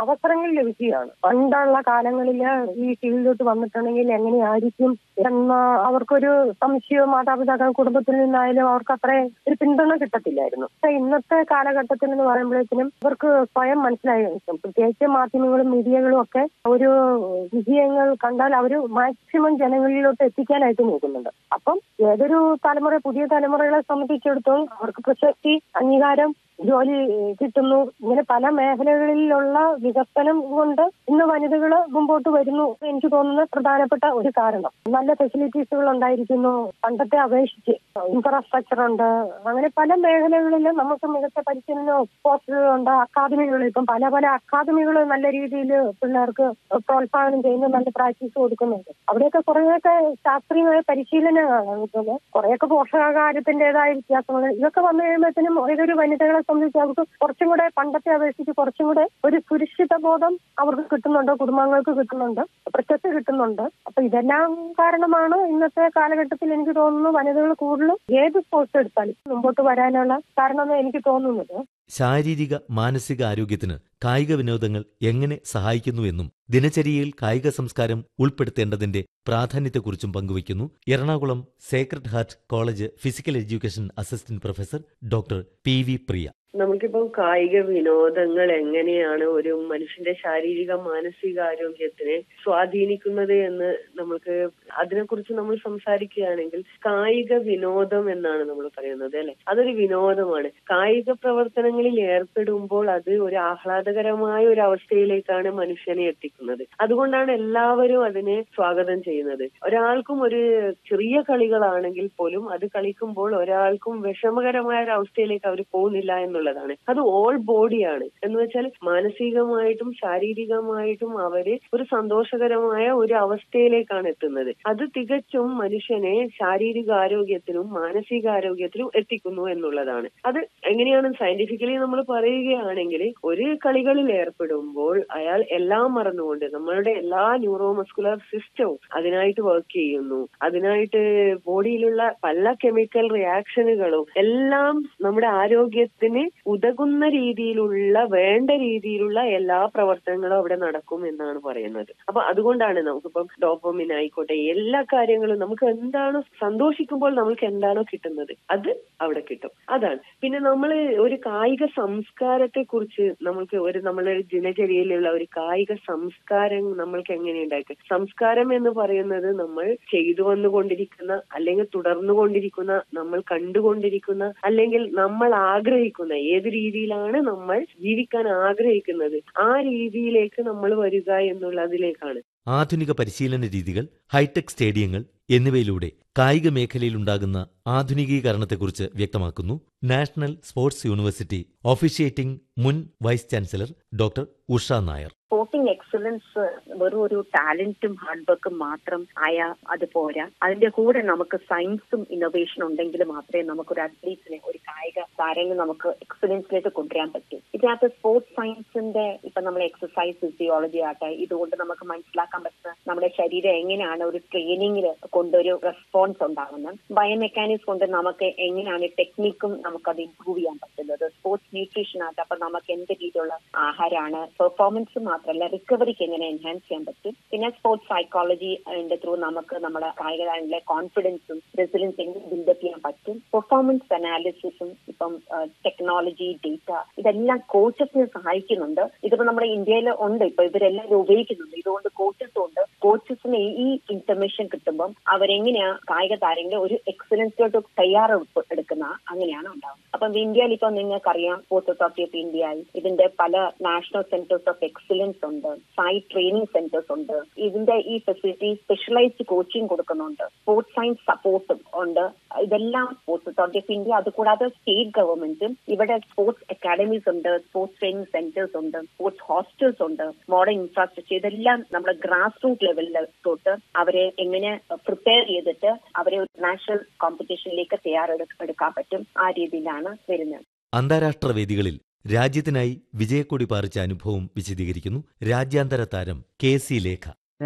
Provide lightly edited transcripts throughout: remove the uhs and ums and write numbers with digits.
അവസരങ്ങൾ ലഭിക്കുകയാണ്. പണ്ടുള്ള കാലങ്ങളിൽ ഈ ഫീൽഡിലോട്ട് വന്നിട്ടുണ്ടെങ്കിൽ എങ്ങനെയായിരിക്കും എന്ന അവർക്കൊരു സംശയവും മാതാപിതാക്കൾ കുടുംബത്തിൽ നിന്നായാലും അവർക്ക് അത്ര ഒരു പിന്തുണ കിട്ടത്തില്ലായിരുന്നു. പക്ഷെ ഇന്നത്തെ കാലഘട്ടത്തിൽ എന്ന് പറയുമ്പോഴേക്കും ഇവർക്ക് സ്വയം മനസ്സിലായി, പ്രത്യേകിച്ച് മാധ്യമങ്ങളും മീഡിയകളും ഒക്കെ ഒരു വിജയങ്ങൾ കണ്ടാൽ അവർ മാക്സിമം ജനങ്ങളിലോട്ട് എത്തിക്കാനായിട്ട് നോക്കുന്നുണ്ട്. അപ്പം ഏതൊരു പുതിയ തലമുറകളെ സംബന്ധിച്ചിടത്തോളം അവർക്ക് പ്രശസ്തി, അംഗീകാരം, ജോലി കിട്ടുന്നു. ഇങ്ങനെ പല മേഖലകളിലുള്ള വികസനം കൊണ്ട് ഇന്ന് വനിതകൾ മുമ്പോട്ട് വരുന്നു. എനിക്ക് തോന്നുന്ന പ്രധാനപ്പെട്ട ഒരു കാരണം നല്ല ഫെസിലിറ്റീസുകൾ ഉണ്ടായിരിക്കുന്നു. പണ്ടത്തെ അപേക്ഷിച്ച് ഇൻഫ്രാസ്ട്രക്ചർ ഉണ്ട്. അങ്ങനെ പല മേഖലകളിലും നമുക്ക് മികച്ച പരിശീലനവും കോഴ്സുകളുണ്ട്. അക്കാദമികൾ, ഇപ്പം പല അക്കാദമികൾ നല്ല രീതിയിൽ പിള്ളേർക്ക് പ്രോത്സാഹനം ചെയ്യുന്നു, നല്ല പ്രാക്ടീസ് കൊടുക്കുന്നുണ്ട്. അവിടെയൊക്കെ കുറേയൊക്കെ ശാസ്ത്രീയമായ പരിശീലനങ്ങളാണ് കിട്ടുന്നത്. കുറേയൊക്കെ പോഷകാഹാരത്തിൻ്റെതായ വ്യത്യാസങ്ങൾ ഇതൊക്കെ വന്നു കഴിയുമ്പോഴത്തേനും ഏതൊരു വനിതകളെ സംബന്ധിച്ച് അവർക്ക് കുറച്ചും കൂടെ പണ്ടത്തെ അപേക്ഷിച്ച് കുറച്ചും കൂടെ ഒരു സുരക്ഷിത ബോധം അവർക്ക് കിട്ടുന്നുണ്ട്, കുടുംബങ്ങൾക്ക് കിട്ടുന്നുണ്ട്, പ്രശസ്തി കിട്ടുന്നുണ്ട്. അപ്പൊ ഇതെല്ലാം കാരണമാണ് ഇന്നത്തെ കാലഘട്ടത്തിൽ എനിക്ക് തോന്നുന്നു വനിതകൾ കൂടുതലും ഏത് സ്പോർട്സ് എടുത്താലും മുമ്പോട്ട് വരാനുള്ള കാരണമെന്ന് എനിക്ക് തോന്നുന്നത്. ശാരീരിക മാനസിക ആരോഗ്യത്തിന് കായിക വിനോദങ്ങൾ എങ്ങനെ സഹായിക്കുന്നുവെന്നും ദിനചര്യയിൽ കായിക സംസ്കാരം ഉൾപ്പെടുത്തേണ്ടതിന്റെ പ്രാധാന്യത്തെക്കുറിച്ചും പങ്കുവയ്ക്കുന്നു Ernakulam Sacred heart college physical education assistant professor doctor PV പ്രിയ. നമുക്കിപ്പം കായിക വിനോദങ്ങൾ എങ്ങനെയാണ് ഒരു മനുഷ്യന്റെ ശാരീരിക മാനസികാരോഗ്യത്തിനെ സ്വാധീനിക്കുന്നത് എന്ന് നമുക്ക് അതിനെക്കുറിച്ച് നമ്മൾ സംസാരിക്കുകയാണെങ്കിൽ കായിക വിനോദം എന്നാണ് നമ്മൾ പറയുന്നത്, അല്ലെ? അതൊരു വിനോദമാണ്. കായിക പ്രവർത്തനങ്ങളിൽ ഏർപ്പെടുമ്പോൾ അത് ഒരു ആഹ്ലാദകരമായ ഒരു അവസ്ഥയിലേക്കാണ് മനുഷ്യനെ എത്തിക്കുന്നത്. അതുകൊണ്ടാണ് എല്ലാവരും അതിനെ സ്വാഗതം ചെയ്യുന്നത്. ഒരാൾക്കും ഒരു ചെറിയ കളികളാണെങ്കിൽ പോലും അത് കളിക്കുമ്പോൾ ഒരാൾക്കും വിഷമകരമായ ഒരു അവസ്ഥയിലേക്ക് അവർ പോകുന്നില്ല എന്നുള്ളതാണ്. അത് ഓൾ ബോഡിയാണ്. എന്ന് വെച്ചാൽ മാനസികമായിട്ടും ശാരീരികമായിട്ടും അവര് ഒരു സന്തോഷകരമായ ഒരു അവസ്ഥയിലേക്കാണ് എത്തുന്നത്. അത് തികച്ചും മനുഷ്യനെ ശാരീരികാരോഗ്യത്തിനും മാനസികാരോഗ്യത്തിനും എത്തിക്കുന്നു എന്നുള്ളതാണ്. അത് എങ്ങനെയാണ് സയന്റിഫിക്കലി നമ്മൾ പറയുകയാണെങ്കിൽ ഒരു കളികളിൽ ഏർപ്പെടുമ്പോൾ അയാൾ എല്ലാം മറന്നുകൊണ്ട് നമ്മളുടെ എല്ലാ ന്യൂറോ മസ്കുലർ സിസ്റ്റവും അതിനായിട്ട് വർക്ക് ചെയ്യുന്നു. അതിനായിട്ട് ബോഡിയിലുള്ള പല കെമിക്കൽ റിയാക്ഷനുകളും എല്ലാം നമ്മുടെ ആരോഗ്യത്തിന് ഉതകുന്ന രീതിയിലുള്ള വേണ്ട രീതിയിലുള്ള എല്ലാ പ്രവർത്തനങ്ങളും അവിടെ നടക്കും എന്നാണ് പറയുന്നത്. അപ്പൊ അതുകൊണ്ടാണ് നമുക്കിപ്പം ഡോപ്പമിൻ ആയിക്കോട്ടെ എല്ലാ കാര്യങ്ങളും നമുക്ക് എന്താണോ സന്തോഷിക്കുമ്പോൾ നമുക്ക് എന്താണോ കിട്ടുന്നത് അത് അവിടെ കിട്ടും. അതാണ്. പിന്നെ നമ്മൾ ഒരു കായിക സംസ്കാരത്തെ കുറിച്ച് നമ്മളെ ദിനചര്യയിലുള്ള ഒരു കായിക സംസ്കാരം നമ്മൾക്ക് എങ്ങനെ ഉണ്ടാക്കുക? സംസ്കാരം എന്ന് പറയുന്നത് നമ്മൾ ചെയ്തു വന്നുകൊണ്ടിരിക്കുന്ന അല്ലെങ്കിൽ തുടർന്നുകൊണ്ടിരിക്കുന്ന നമ്മൾ കണ്ടുകൊണ്ടിരിക്കുന്ന അല്ലെങ്കിൽ നമ്മൾ ആഗ്രഹിക്കുന്ന ഏത് രീതിയിലാണ് നമ്മൾ ജീവിക്കാൻ ആഗ്രഹിക്കുന്നത് ആ രീതിയിലേക്ക് നമ്മൾ വരിക എന്നുള്ളതിലേക്കാണ്. ആധുനിക പരിശീലന രീതികൾ, ഹൈടെക് സ്റ്റേഡിയങ്ങൾ എന്നിവയിലൂടെ കായിക മേഖലയിലുണ്ടാകുന്ന ആധുനികീകരണത്തെക്കുറിച്ച് വ്യക്തമാക്കുന്നു നാഷണൽ സ്പോർട്സ് യൂണിവേഴ്സിറ്റി ഒഫീഷ്യേറ്റിംഗ് മുൻ vice chancellor doctor Usha Nair. Sporting excellence വെറും ഒരു ടാലന്റും ഹാർഡ് വർക്കും മാത്രം ആയാൽ അത് പോരാ. അതിന്റെ കൂടെ നമുക്ക് സയൻസും ഇന്നോവേഷനും ഉണ്ടെങ്കിൽ മാത്രമേ നമുക്കൊരു അത്ലീറ്റിനെ, ഒരു കായിക താരങ്ങൾ നമുക്ക് എക്സലൻസിലേക്ക് കൊണ്ടുവരാൻ പറ്റൂ. ഇതിനകത്ത് സ്പോർട്സ് സയൻസിന്റെ ഇപ്പൊ നമ്മൾ എക്സസൈസ് ഫിസിയോളജി ആട്ടെ, ഇതുകൊണ്ട് നമുക്ക് മനസ്സിലാക്കാൻ പറ്റുന്ന നമ്മുടെ ശരീരം എങ്ങനെയാണ് ഒരു ട്രെയിനിങ്ങിൽ കൊണ്ടൊരു റെസ്പോൺസ് ഉണ്ടാകുന്നത്. ബയോമെക്കാനിക്സ് കൊണ്ട് നമുക്ക് എങ്ങനെയാണ് ടെക്നിക്കും നമുക്കത് ഇംപ്രൂവ് ചെയ്യാൻ പറ്റുന്നത്. സ്പോർട്സ് ന്യൂട്രീഷൻ ആട്ടെ, അപ്പൊ നമുക്ക് എന്ത് രീതിയിലുള്ള ആഹാരമാണ്, പെർഫോമൻസ് മാത്രമല്ല റിക്കവറിക്ക് എങ്ങനെ എൻഹാൻസ് ചെയ്യാൻ പറ്റും. പിന്നെ സ്പോർട്സ് സൈക്കോളജിന്റെ ത്രൂ നമുക്ക് നമ്മുടെ കായിക താരങ്ങളിലെ കോൺഫിഡൻസും റെസിലിയൻസും എങ്ങനെ ബിൽഡപ്പ് ചെയ്യാൻ പറ്റും. പെർഫോമൻസ് അനാലിസിസും ഇപ്പം ടെക്നോളജി, ഡേറ്റ, ഇതെല്ലാം കോച്ചസിനെ സഹായിക്കുന്നുണ്ട്. ഇതിപ്പോ നമ്മുടെ ഇന്ത്യയിൽ ഉണ്ട്, ഇപ്പൊ ഇവരെല്ലാം ഉപയോഗിക്കുന്നുണ്ട്. ഇതുകൊണ്ട് കോച്ചസിന് ഈ ഇൻഫർമേഷൻ കിട്ടുമ്പം അവരെങ്ങനെയാ കായിക താരങ്ങളെ ഒരു എക്സലൻസിലോട്ട് തയ്യാറെടുപ്പ് എടുക്കുന്ന അങ്ങനെയാണ് ഉണ്ടാവുന്നത്. അപ്പം ഇന്ത്യയിൽ ഇപ്പൊ നിങ്ങൾക്കറിയാം സ്പോർട്സ് അതോറിറ്റി ഓഫ് ഇന്ത്യ ഇതിന്റെ പല നാഷണൽ സെന്റേഴ്സ് ഓഫ് എക്സലൻസ് ഉണ്ട്, സൈറ്റ് ട്രെയിനിങ് സെന്റേഴ്സ് ഉണ്ട്. ഇതിന്റെ ഈ ഫെസിലിറ്റി സ്പെഷ്യലൈസ്ഡ് കോച്ചിങ് കൊടുക്കുന്നുണ്ട്, സ്പോർട്സ് സയൻസ് സപ്പോർട്ടും ഉണ്ട്. ഇതെല്ലാം സ്പോർട്സ് അതോറിറ്റി ഓഫ് ഇന്ത്യ, അതുകൂടാതെ സ്റ്റേറ്റ് ഗവൺമെന്റും ഇവിടെ സ്പോർട്സ് അക്കാഡമീസ് ഉണ്ട്, സ്പോർട്സ് ട്രെയിനിങ് സെന്റേഴ്സ് ഉണ്ട്, സ്പോർട്സ് ഹോസ്റ്റൽസ് ഉണ്ട്, മോഡേൺ ഇൻഫ്രാസ്ട്രക്ചർ, ഇതെല്ലാം നമ്മുടെ ഗ്രാസ് റൂട്ട് ലെവലിൽ തൊട്ട് അവരെ എങ്ങനെ പ്രിപ്പയർ ചെയ്തിട്ട് അവരെ ഒരു നാഷണൽ കോമ്പറ്റീഷനിലേക്ക് തയ്യാറെടുക്കാൻ പറ്റും. ആ രീതിയിലാണ് വരുന്നത്. അന്താരാഷ്ട്ര വേദികളിൽ രാജ്യത്തിനായി വിജയക്കൊടി പാറിച്ച അനുഭവം വിശദീകരിക്കുന്നു രാജ്യാന്തര താരം KC ലേഖ.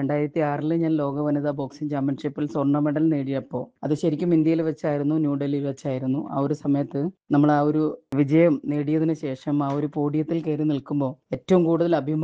2006 ഞാൻ ലോക വനിതാ ബോക്സിംഗ് ചാമ്പ്യൻഷിപ്പിൽ സ്വർണ്ണ മെഡൽ നേടിയപ്പോൾ അത് ശരിക്കും ഇന്ത്യയിൽ വെച്ചായിരുന്നു, ന്യൂഡൽഹിയിൽ വെച്ചായിരുന്നു. ആ ഒരു സമയത്ത് നമ്മൾ ആ ഒരു വിജയം നേടിയതിനു ശേഷം ആ ഒരു പോഡിയത്തിൽ കയറി നിൽക്കുമ്പോൾ ഏറ്റവും കൂടുതൽ